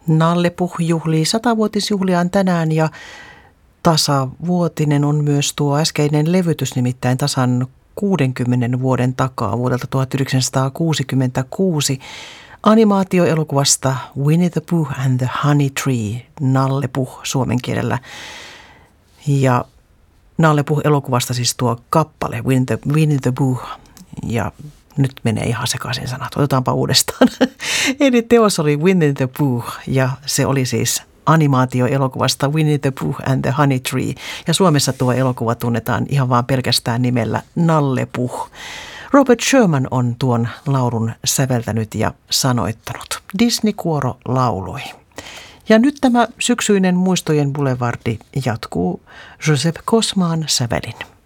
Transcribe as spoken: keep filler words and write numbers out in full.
Nallepuh juhlii satavuotisjuhliaan tänään ja tasavuotinen on myös tuo äskeinen levytys, nimittäin tasan kuudenkymmenen vuoden takaa vuodelta tuhatyhdeksänsataakuusikymmentäkuusi animaatioelokuvasta Winnie the Pooh and the Honey Tree, Nallepuh suomen kielellä. Ja Nallepuh-elokuvasta siis tuo kappale Winnie the, Winnie the Pooh ja nyt menee ihan sekaisin sanat. Otetaanpa uudestaan. Eli teos oli Winnie the Pooh ja se oli siis animaatioelokuvasta Winnie the Pooh and the Honey Tree. Ja Suomessa tuo elokuva tunnetaan ihan vaan pelkästään nimellä Nallepuh. Robert Sherman on tuon laulun säveltänyt ja sanoittanut. Disney-kuoro lauloi. Ja nyt tämä syksyinen muistojen boulevardi jatkuu Joseph Cosmaan sävelin.